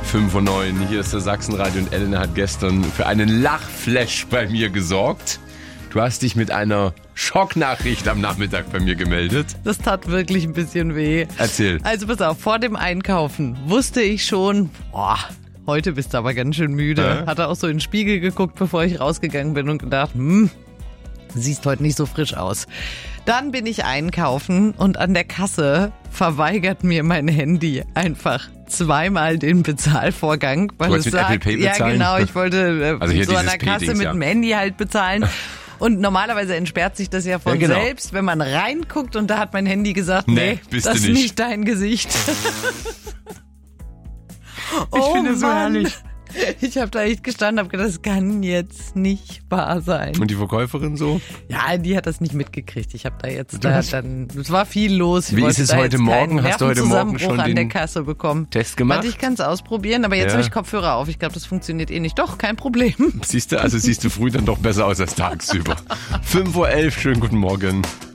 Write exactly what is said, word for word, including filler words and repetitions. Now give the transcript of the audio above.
fünf Uhr neun, hier ist der Sachsenradio und Elena hat gestern für einen Lachflash bei mir gesorgt. Du hast dich mit einer Schocknachricht am Nachmittag bei mir gemeldet. Das tat wirklich ein bisschen weh. Erzähl. Also pass auf, vor dem Einkaufen wusste ich schon, boah, heute bist du aber ganz schön müde. Äh? Hatte auch so in den Spiegel geguckt, bevor ich rausgegangen bin und gedacht, hm, siehst heute nicht so frisch aus. Dann bin ich einkaufen und an der Kasse verweigert mir mein Handy einfach zweimal den Bezahlvorgang. Weil Du wolltest es mit sagt, Apple Pay ja bezahlen? genau, ich wollte äh, Also hier so an dieses der Kasse P-Dings, mit ja. dem Handy halt bezahlen. Und normalerweise entsperrt sich das ja von Ja, genau. selbst, wenn man reinguckt und da hat mein Handy gesagt, Nee, nee, bist das du ist nicht. nicht dein Gesicht. Ich finde es so herrlich. Ich habe da echt gestanden, habe gedacht, das kann jetzt nicht wahr sein. Und die Verkäuferin so? Ja, die hat das nicht mitgekriegt. Ich habe da jetzt Du da hast- dann, es war viel los. Ich Wie wollte ist es da heute jetzt Morgen? keinen Hast du heute Morgen Nervenzusammenbruch schon an den der Kasse bekommen? Test gemacht? Warte, ich kann es ausprobieren, aber jetzt Ja. habe ich Kopfhörer auf. Ich glaube, das funktioniert eh nicht. Doch, kein Problem. Siehst du, also siehst du früh dann doch besser aus als tagsüber. fünf Uhr elf, schönen guten Morgen.